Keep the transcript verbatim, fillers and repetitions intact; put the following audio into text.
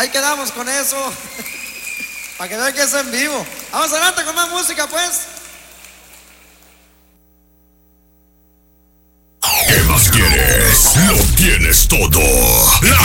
Ahí quedamos con eso. Para que vean que es en vivo. Vamos adelante con más música, pues. ¿Qué más quieres? Lo tienes todo. La